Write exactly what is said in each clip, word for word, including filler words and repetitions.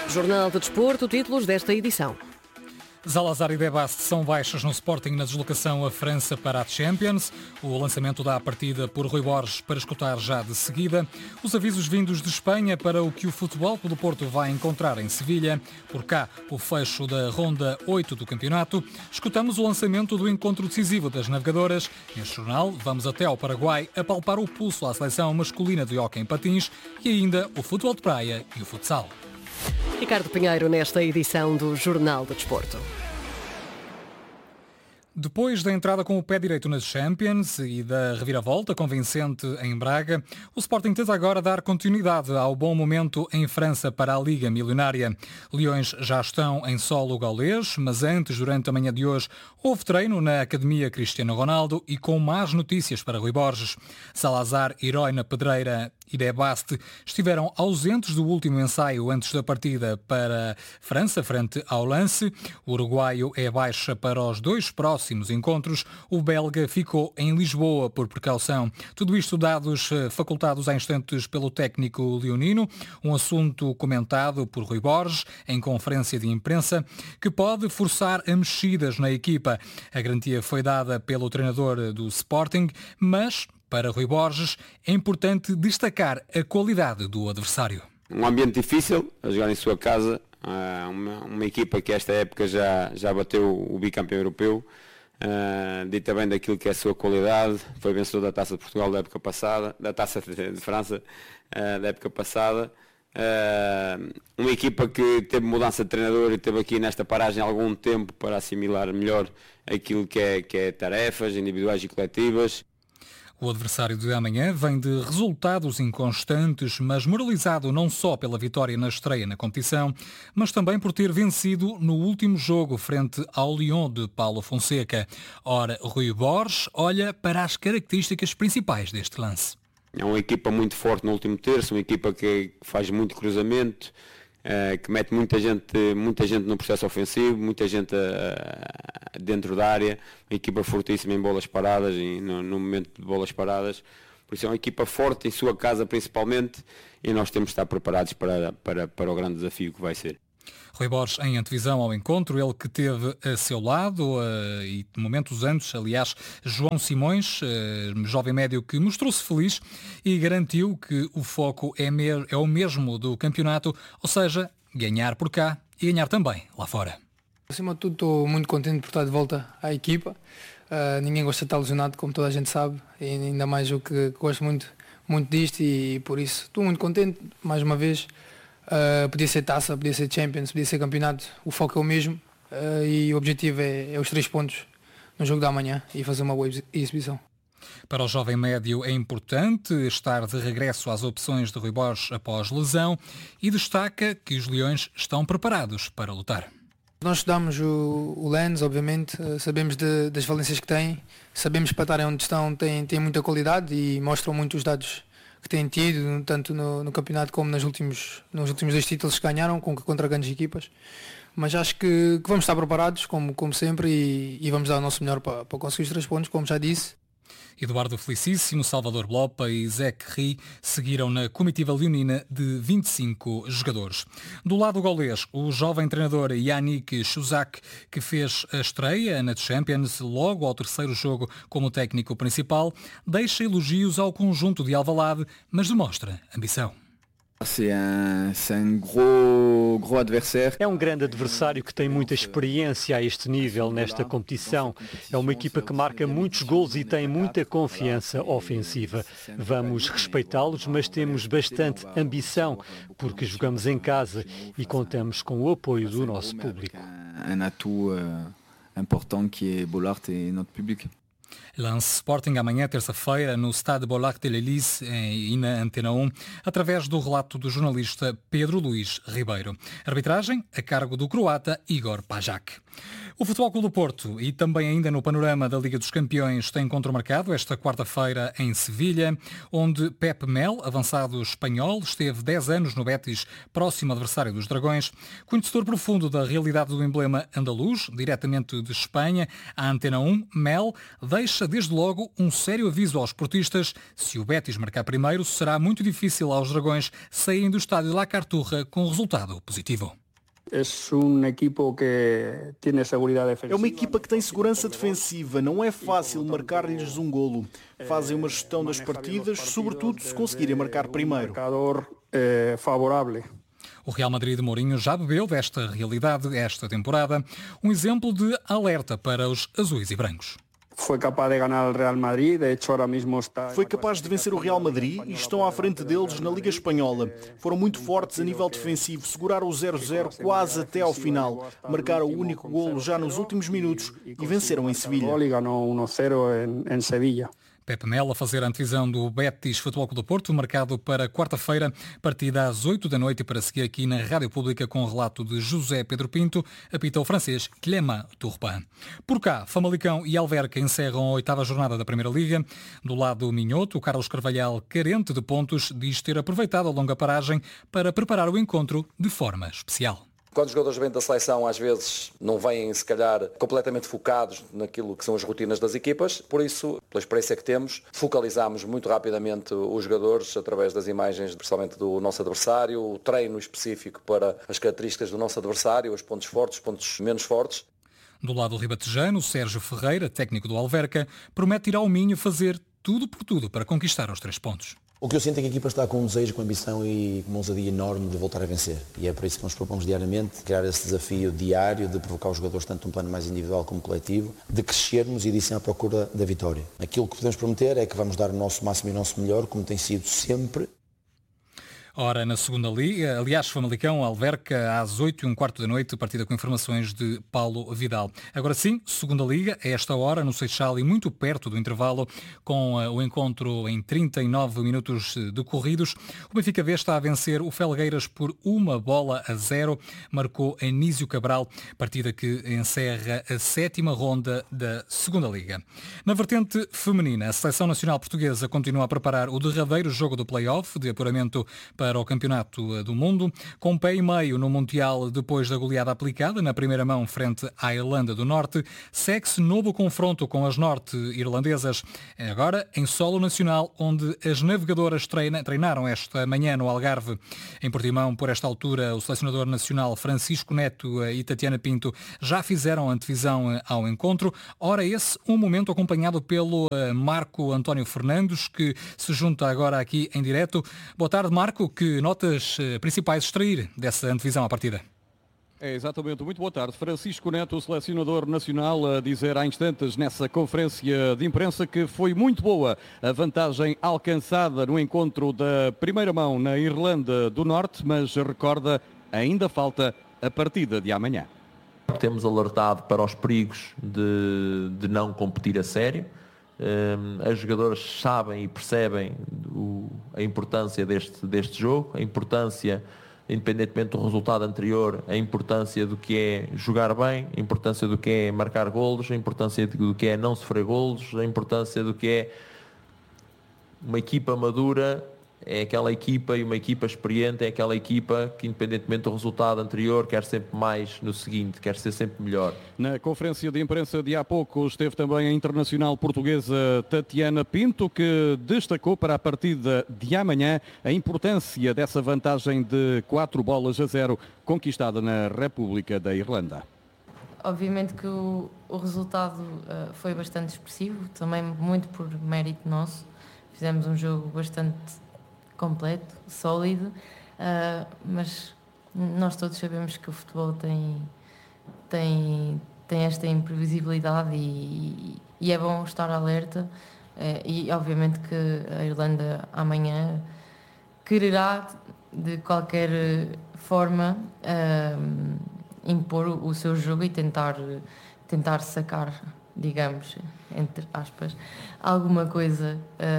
Jornal de Desporto, títulos desta edição. Zalazar e Debast são baixas no Sporting na deslocação à França para a Champions. O lançamento dá a partida por Rui Borges para escutar já de seguida. Os avisos vindos de Espanha para o que o Futebol Clube do Porto vai encontrar em Sevilha. Por cá, o fecho da Ronda oito do campeonato. Escutamos o lançamento do encontro decisivo das navegadoras. Neste jornal, vamos até ao Paraguai a palpar o pulso à seleção masculina de hóquei em patins e ainda o futebol de praia e o futsal. Ricardo Pinheiro nesta edição do Jornal de Desporto. Depois da entrada com o pé direito nas Champions e da reviravolta convincente em Braga, o Sporting tenta agora dar continuidade ao bom momento em França para a Liga Milionária. Leões já estão em solo gaulês, mas antes, durante a manhã de hoje, houve treino na Academia Cristiano Ronaldo e com más notícias para Rui Borges. Salazar, Herói Pedreira e Debast estiveram ausentes do último ensaio antes da partida para França, frente ao Lance. O uruguaio é baixa para os dois próximos encontros. O belga ficou em Lisboa por precaução. Tudo isto dados facultados há instantes pelo técnico leonino, um assunto comentado por Rui Borges em conferência de imprensa, que pode forçar a mexidas na equipa. A garantia foi dada pelo treinador do Sporting, mas para Rui Borges é importante destacar a qualidade do adversário. Um ambiente difícil, a jogar em sua casa, uma, uma equipa que esta época já, já bateu o bicampeão europeu, uh, dita bem daquilo que é a sua qualidade, foi vencedor da Taça de Portugal da época passada, da Taça de França uh, da época passada. Uh, uma equipa que teve mudança de treinador e teve aqui nesta paragem algum tempo para assimilar melhor aquilo que é, que é tarefas individuais e coletivas. O adversário de amanhã vem de resultados inconstantes, mas moralizado não só pela vitória na estreia na competição, mas também por ter vencido no último jogo frente ao Lyon de Paulo Fonseca. Ora, Rui Borges olha para as características principais deste lance. É uma equipa muito forte no último terço, uma equipa que faz muito cruzamento, que mete muita gente, muita gente no processo ofensivo, muita gente dentro da área, uma equipa fortíssima em bolas paradas e no, no momento de bolas paradas. Por isso é uma equipa forte em sua casa principalmente e nós temos de estar preparados para, para, para o grande desafio que vai ser. Rui Borges em antevisão ao encontro, ele que teve a seu lado, uh, e momentos antes, aliás, João Simões, uh, jovem médio que mostrou-se feliz e garantiu que o foco é, me- é o mesmo do campeonato, ou seja, ganhar por cá e ganhar também lá fora. Acima de tudo, estou muito contente por estar de volta à equipa. Uh, ninguém gosta de estar lesionado, como toda a gente sabe, e ainda mais eu que, que gosto muito, muito disto e por isso estou muito contente, mais uma vez. Uh, podia ser taça, podia ser Champions, podia ser campeonato, o foco é o mesmo uh, e o objetivo é, é os três pontos no jogo da manhã e fazer uma boa exibição. Para o jovem médio é importante estar de regresso às opções de Rui Borges após lesão e destaca que os Leões estão preparados para lutar. Nós estudamos o, o Lens, obviamente, uh, sabemos de, das valências que tem, sabemos que para estarem onde estão tem, tem muita qualidade e mostram muito os dados que têm tido, tanto no, no campeonato como nos últimos, nos últimos dois títulos que ganharam, com, contra grandes equipas. Mas acho que, que vamos estar preparados, como, como sempre, e, e vamos dar o nosso melhor para, para conseguir os três pontos, como já disse. Eduardo Felicíssimo, Salvador Blopa e Zé Ri seguiram na comitiva leonina de vinte e cinco jogadores. Do lado gaulês, o jovem treinador Yannick Chuzak, que fez a estreia na Champions logo ao terceiro jogo como técnico principal, deixa elogios ao conjunto de Alvalade, mas demonstra ambição. C'est un, c'est un gros, gros adversaire. É um grande adversário que tem muita experiência a este nível nesta competição. É uma equipa que marca muitos gols e tem muita confiança ofensiva. Vamos respeitá-los, mas temos bastante ambição, porque jogamos em casa e contamos com o apoio do nosso público. Un atout important que é Bollaert e nosso público. Lance Sporting amanhã, terça-feira, no Stade Bollaert de l'Hélice e na Antena um, através do relato do jornalista Pedro Luís Ribeiro. Arbitragem a cargo do croata Igor Pajak. O Futebol Clube do Porto e também ainda no panorama da Liga dos Campeões tem encontro marcado esta quarta-feira em Sevilha, onde Pep Mel, avançado espanhol, esteve dez anos no Betis, próximo adversário dos Dragões. Conhecedor profundo da realidade do emblema andaluz, diretamente de Espanha, à Antena um, Mel deixa desde logo um sério aviso aos portistas. Se o Betis marcar primeiro, será muito difícil aos Dragões saírem do estádio La Carturra com resultado positivo. É um equipo que tem segurança defensiva. É uma equipa que tem segurança defensiva. Não é fácil marcar-lhes um golo. Fazem uma gestão das partidas, sobretudo se conseguirem marcar primeiro. Favorável. O Real Madrid de Mourinho já bebeu desta realidade esta temporada. Um exemplo de alerta para os azuis e brancos. Foi capaz de ganhar o Real Madrid, de hecho, agora mesmo está... Foi capaz de vencer o Real Madrid e estão à frente deles na Liga Espanhola. Foram muito fortes a nível defensivo, seguraram o zero zero quase até ao final, marcaram o único golo já nos últimos minutos e venceram em Sevilha. E ganhou um a zero em Sevilha. Pep Mel a fazer a antevisão do Betis Futebol Clube do Porto, marcado para quarta-feira, partida às oito da noite, para seguir aqui na Rádio Pública com o relato de José Pedro Pinto, apita o francês Clément Turpin. Por cá, Famalicão e Alverca encerram a oitava jornada da Primeira Liga. Do lado minhoto, o Carlos Carvalhal, carente de pontos, diz ter aproveitado a longa paragem para preparar o encontro de forma especial. Quando os jogadores vêm da seleção, às vezes não vêm, se calhar, completamente focados naquilo que são as rotinas das equipas. Por isso, pela experiência que temos, focalizámos muito rapidamente os jogadores através das imagens, principalmente do nosso adversário, o treino específico para as características do nosso adversário, os pontos fortes, os pontos menos fortes. Do lado ribatejano, Sérgio Ferreira, técnico do Alverca, promete ir ao Minho fazer tudo por tudo para conquistar os três pontos. O que eu sinto é que a equipa está com um desejo, com ambição e com uma ousadia enorme de voltar a vencer. E é por isso que nos propomos diariamente criar esse desafio diário de provocar os jogadores tanto num plano mais individual como coletivo, de crescermos e de ir à procura da vitória. Aquilo que podemos prometer é que vamos dar o nosso máximo e o nosso melhor, como tem sido sempre. Ora, na segunda liga, aliás, Famalicão, Alverca, às oito e um quarto da noite, partida com informações de Paulo Vidal. Agora sim, segunda liga, a esta hora, no Seixal e muito perto do intervalo, com uh, o encontro em trinta e nove minutos decorridos. O Benfica B está a vencer o Felgueiras por uma bola a zero, marcou Anísio Cabral, partida que encerra a sétima ronda da segunda liga. Na vertente feminina, a Seleção Nacional Portuguesa continua a preparar o derradeiro jogo do play-off de apuramento para o Campeonato do Mundo, com pé e meio no Mundial depois da goleada aplicada na primeira mão frente à Irlanda do Norte. Segue-se novo confronto com as norte-irlandesas, agora em solo nacional, onde as navegadoras treina, treinaram esta manhã no Algarve. Em Portimão, por esta altura, o selecionador nacional Francisco Neto e Tatiana Pinto já fizeram a antevisão ao encontro. Ora, esse um momento acompanhado pelo Marco António Fernandes, que se junta agora aqui em direto. Boa tarde, Marco. Que notas principais extrair dessa antevisão à partida? É, exatamente. Muito boa tarde. Francisco Neto, o selecionador nacional, a dizer há instantes nessa conferência de imprensa que foi muito boa a vantagem alcançada no encontro da primeira mão na Irlanda do Norte, mas recorda, ainda falta a partida de amanhã. Temos alertado para os perigos de, de não competir a sério. As jogadoras sabem e percebem o, a importância deste, deste jogo, a importância, independentemente do resultado anterior, a importância do que é jogar bem, a importância do que é marcar golos, a importância do que é não sofrer golos, a importância do que é uma equipa madura. É aquela equipa, e uma equipa experiente é aquela equipa que, independentemente do resultado anterior, quer sempre mais no seguinte, quer ser sempre melhor. Na conferência de imprensa de há pouco esteve também a internacional portuguesa Tatiana Pinto, que destacou para a partida de amanhã a importância dessa vantagem de quatro bolas a zero conquistada na República da Irlanda. Obviamente que o, o resultado uh, foi bastante expressivo, também muito por mérito nosso. Fizemos um jogo bastante completo, sólido, uh, mas nós todos sabemos que o futebol tem, tem, tem esta imprevisibilidade e, e é bom estar alerta, uh, e obviamente que a Irlanda amanhã quererá de qualquer forma uh, impor o seu jogo e tentar, tentar sacar digamos, entre aspas, alguma coisa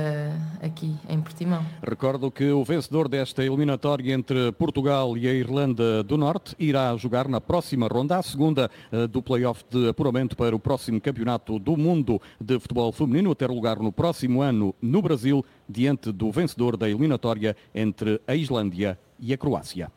uh, aqui em Portimão. Recordo que o vencedor desta eliminatória entre Portugal e a Irlanda do Norte irá jogar na próxima ronda, a segunda uh, do play-off de apuramento para o próximo Campeonato do Mundo de Futebol Feminino, a ter lugar no próximo ano no Brasil, diante do vencedor da eliminatória entre a Islândia e a Croácia.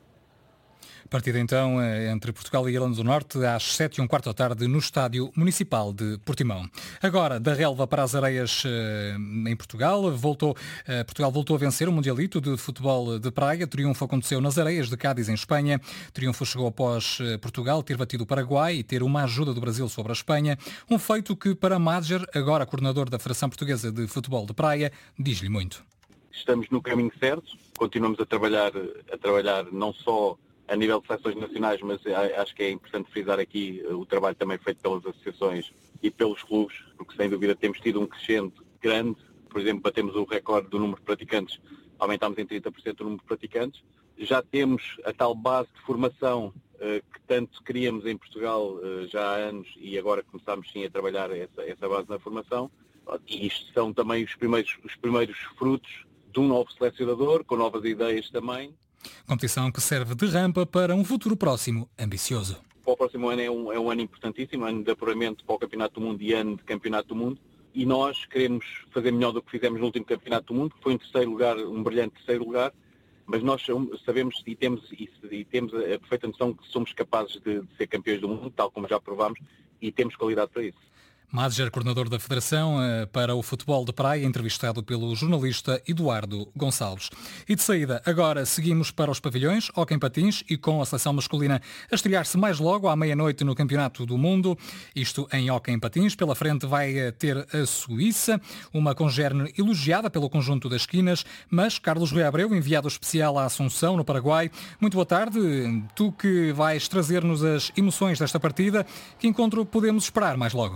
Partida então entre Portugal e Irlanda do Norte às sete e um quarto da tarde no Estádio Municipal de Portimão. Agora, da relva para as areias em Portugal, voltou, Portugal voltou a vencer o Mundialito de Futebol de Praia. Triunfo aconteceu nas areias de Cádiz, em Espanha. Triunfo chegou após Portugal ter batido o Paraguai e ter uma ajuda do Brasil sobre a Espanha. Um feito que, para Madger, agora coordenador da Federação Portuguesa de Futebol de Praia, diz-lhe muito. Estamos no caminho certo, continuamos a trabalhar, a trabalhar não só a nível de seleções nacionais, mas acho que é importante frisar aqui o trabalho também feito pelas associações e pelos clubes, porque sem dúvida temos tido um crescente grande. Por exemplo, batemos o recorde do número de praticantes, aumentámos em trinta por cento o número de praticantes. Já temos a tal base de formação que tanto queríamos em Portugal já há anos e agora começámos sim a trabalhar essa, essa base na formação. E isto são também os primeiros, os primeiros frutos de um novo selecionador, com novas ideias também. Competição que serve de rampa para um futuro próximo ambicioso. Para o próximo ano é um, é um ano importantíssimo, ano de apuramento para o Campeonato do Mundo e ano de Campeonato do Mundo. E nós queremos fazer melhor do que fizemos no último Campeonato do Mundo, que foi um terceiro lugar, um brilhante terceiro lugar. Mas nós sabemos e temos, e, e temos a perfeita noção que somos capazes de, de ser campeões do mundo, tal como já provámos, e temos qualidade para isso. Madger, coordenador da Federação para o Futebol de Praia, entrevistado pelo jornalista Eduardo Gonçalves. E de saída, agora seguimos para os pavilhões, hóquei em patins e com a seleção masculina a estrear-se mais logo à meia-noite no Campeonato do Mundo. Isto em hóquei em patins. Pela frente vai ter a Suíça, uma congerne elogiada pelo conjunto das esquinas, mas Carlos Rui Abreu, enviado especial à Assunção, no Paraguai. Muito boa tarde. Tu que vais trazer-nos as emoções desta partida, que encontro podemos esperar mais logo?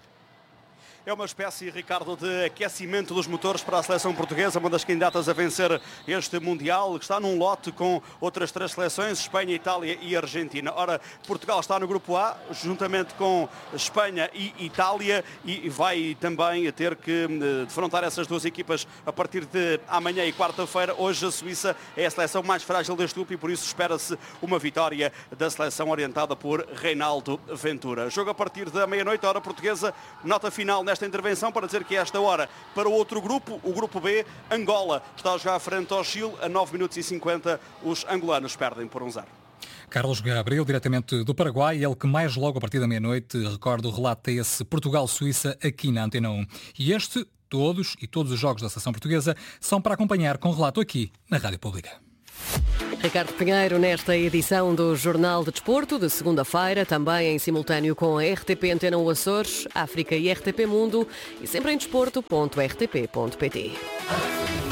É uma espécie, Ricardo, de aquecimento dos motores para a seleção portuguesa, uma das candidatas a vencer este Mundial, que está num lote com outras três seleções, Espanha, Itália e Argentina. Ora, Portugal está no grupo A, juntamente com Espanha e Itália, e vai também ter que defrontar essas duas equipas a partir de amanhã e quarta-feira. Hoje a Suíça é a seleção mais frágil deste grupo e por isso espera-se uma vitória da seleção orientada por Reinaldo Ventura. Jogo a partir da meia-noite, hora portuguesa, nota final nesta esta intervenção para dizer que esta hora para o outro grupo, o grupo B, Angola está a jogar frente ao Chile, a nove minutos e cinquenta os angolanos perdem por um zero. Carlos Gabriel, diretamente do Paraguai, ele que mais logo a partir da meia-noite, recordo, relata esse Portugal-Suíça aqui na Antena um. E este, todos e todos os jogos da seleção portuguesa são para acompanhar com relato aqui na Rádio Pública. Ricardo Pinheiro nesta edição do Jornal de Desporto de segunda-feira, também em simultâneo com a R T P Antena um Açores, África e R T P Mundo e sempre em desporto ponto r t p ponto p t.